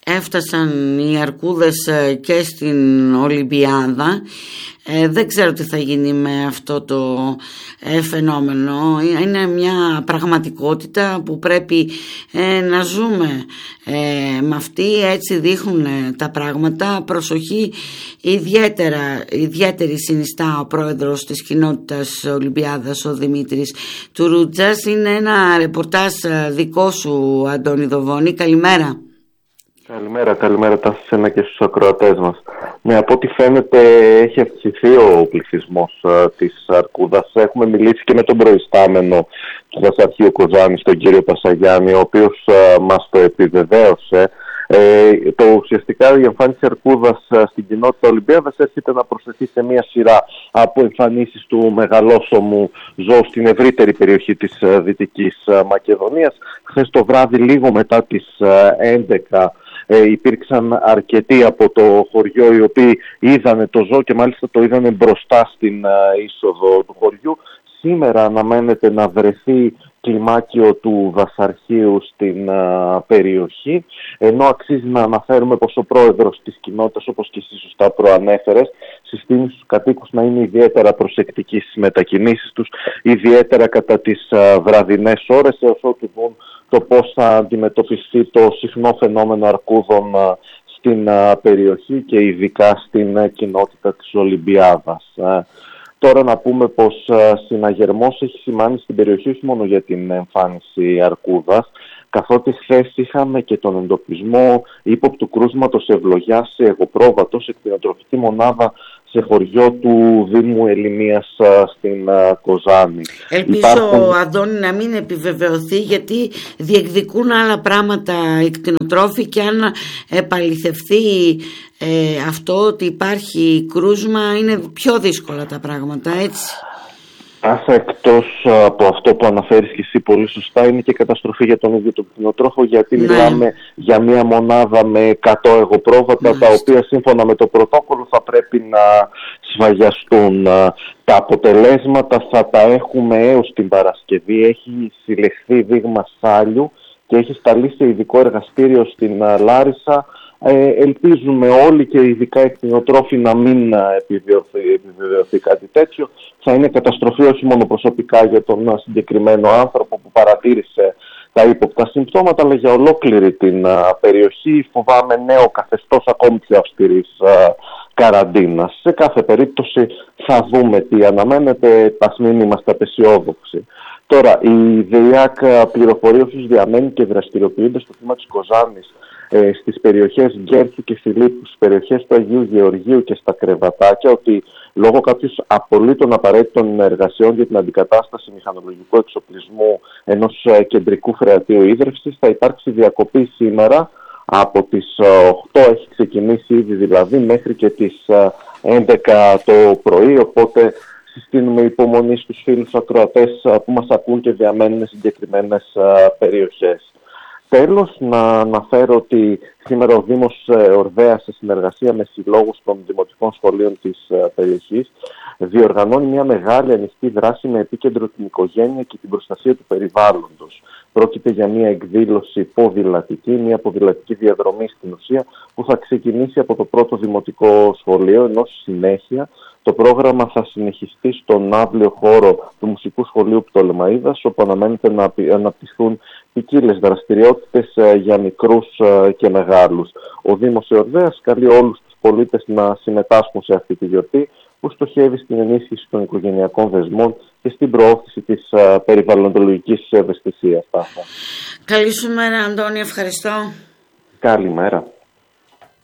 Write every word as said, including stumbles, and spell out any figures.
έφτασαν οι αρκούδες και στην Ολυμπιάδα. Ε, δεν ξέρω τι θα γίνει με αυτό το ε, φαινόμενο. Είναι μια πραγματικότητα που πρέπει ε, να ζούμε ε, με αυτή. Έτσι δείχνουν τα πράγματα. Προσοχή, ιδιαίτερα, ιδιαίτερη συνιστά ο πρόεδρος της κοινότητας Ολυμπιάδας, ο Δημήτρης Τουρούτζας. Είναι ένα ρεπορτάζ δικό σου, Αντώνη Δοβώνη. Καλημέρα. Καλημέρα, καλημέρα τα σένα και στους ακροατές μας. Ναι, από ό,τι φαίνεται έχει αυξηθεί ο πληθυσμός uh, της Αρκούδας. Έχουμε μιλήσει και με τον προϊστάμενο του Δασαρχείου Κοζάνης, τον κύριο Πασαγιάννη, ο οποίος uh, μας το επιβεβαίωσε. Ε, το ουσιαστικά η εμφάνιση Αρκούδας uh, στην κοινότητα Ολυμπιάδας έρχεται να προσθεθεί σε μια σειρά από εμφανίσεις του μεγαλόσωμου ζώου στην ευρύτερη περιοχή της uh, Δυτικής uh, Μακεδονίας. Χθες το βράδυ, λίγο μετά τις uh, έντεκα, Ε, υπήρξαν αρκετοί από το χωριό οι οποίοι είδανε το ζώο και μάλιστα το είδανε μπροστά στην α, είσοδο του χωριού. Σήμερα αναμένεται να βρεθεί κλιμάκιο του Δασαρχείου στην α, περιοχή, ενώ αξίζει να αναφέρουμε πως ο πρόεδρος της κοινότητας, όπως και εσύ σωστά προανέφερες, συστήνει στους κατοίκους να είναι ιδιαίτερα προσεκτικοί στις μετακινήσεις τους, ιδιαίτερα κατά τις α, βραδινές ώρες, έως ότου δουν το πώς θα αντιμετωπιστεί το συχνό φαινόμενο αρκούδων α, στην α, περιοχή και ειδικά στην α, κοινότητα της Ολυμπιάδας. Α, τώρα να πούμε πως α, συναγερμός έχει σημάνει στην περιοχή όχι μόνο για την εμφάνιση αρκούδας, καθότι χθες είχαμε και τον εντοπισμό ύποπτου κρούσματος ευλογιάς σε εγωπρόβατο, σε κτηνοτροφική μονάδα σε χωριό του Δήμου Ελιμίας στην Κοζάνη. Ελπίζω, Υπάρχουν... Αντώνη, να μην επιβεβαιωθεί, γιατί διεκδικούν άλλα πράγματα οι κτηνοτρόφοι και αν επαληθευθεί ε, αυτό ότι υπάρχει κρούσμα, είναι πιο δύσκολα τα πράγματα, έτσι. Άσα, εκτός από αυτό που αναφέρεις και εσύ πολύ σωστά, είναι και καταστροφή για τον ίδιο τον κτηνοτρόφο, γιατί ναι. μιλάμε για μια μονάδα με εκατό εγωπρόβατα, ναι. τα οποία σύμφωνα με το πρωτόκολλο θα πρέπει να σφαγιαστούν. Τα αποτελέσματα θα τα έχουμε έως την Παρασκευή. Έχει συλλεχθεί δείγμα σάλιου και έχει σταλεί σε ειδικό εργαστήριο στην Λάρισα. Ε, ελπίζουμε όλοι και ειδικά οι κτηνοτρόφοι να μην επιβεβαιωθεί, επιβεβαιωθεί κάτι τέτοιο. Θα είναι καταστροφή όχι μόνο προσωπικά για τον συγκεκριμένο άνθρωπο που παρατήρησε τα ύποπτα συμπτώματα, αλλά για ολόκληρη την α, περιοχή. Φοβάμαι νέο καθεστώς ακόμη πιο αυστηρής α, καραντίνας. Σε κάθε περίπτωση θα δούμε τι αναμένεται, ας μην είμαστε απεσιόδοξοι. Τώρα, η ΔΕΙΑΚ πληροφορεί όσους διαμένουν και δραστηριοποιούνται στο τμήμα της Κοζάνης ε, στις περιοχές Γκέρτσου και Φιλίππου, στις περιοχές του Αγίου Γεωργίου και στα Κρεβατάκια, ότι λόγω κάποιους απολύτων απαραίτητων εργασιών για την αντικατάσταση μηχανολογικού εξοπλισμού ενός ε, κεντρικού φρεατίου ίδρυυσης θα υπάρξει διακοπή σήμερα από τις οκτώ, έχει ξεκινήσει ήδη δηλαδή, μέχρι και τις έντεκα το πρωί, οπότε συστήνουμε υπομονή στους φίλους ακροατές που μας ακούν και διαμένουν σε συγκεκριμένες περιοχές. Τέλος, να αναφέρω ότι σήμερα ο Δήμος Ορδέας, σε συνεργασία με συλλόγους των δημοτικών σχολείων της περιοχής, διοργανώνει μια μεγάλη ανοιχτή δράση με επίκεντρο την οικογένεια και την προστασία του περιβάλλοντος. Πρόκειται για μια εκδήλωση ποδηλατική, μια ποδηλατική διαδρομή στην ουσία, που θα ξεκινήσει από το πρώτο δημοτικό σχολείο, ενώ στη συνέχεια το πρόγραμμα θα συνεχιστεί στον αύλιο χώρο του Μουσικού Σχολείου Πτολεμαΐδας, όπου αναμένεται να αναπτυχθούν ποικίλες δραστηριότητες για μικρούς και μεγάλους. Ο Δήμος Ορδέας καλεί όλους τους πολίτες να συμμετάσχουν σε αυτή τη γιορτή, που στοχεύει στην ενίσχυση των οικογενειακών δεσμών και στην προώθηση της α, περιβαλλοντολογικής ευαισθησίας. Καλή σου μέρα, Αντώνη, ευχαριστώ. Καλημέρα.